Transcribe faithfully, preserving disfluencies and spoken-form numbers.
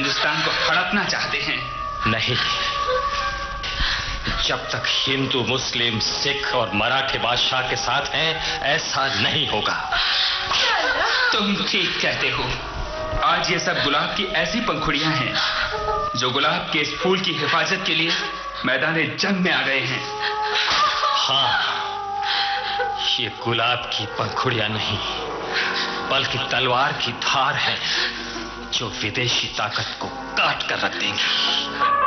हिंदुस्तान को हड़पना चाहते हैं। नहीं, जब तक हिंदू, मुस्लिम, सिख और मराठे बादशाह के साथ हैं, ऐसा नहीं होगा। तुम ठीक कहते हो। आज ये सब गुलाब की ऐसी पंखुड़ियां हैं जो गुलाब के इस फूल की हिफाजत के लिए मैदाने जंग में आ गए हैं। हाँ, ये गुलाब की पंखुड़ियां नहीं, बल्कि तलवार की धार है जो विदेशी ताकत को काट कर रख देंगी।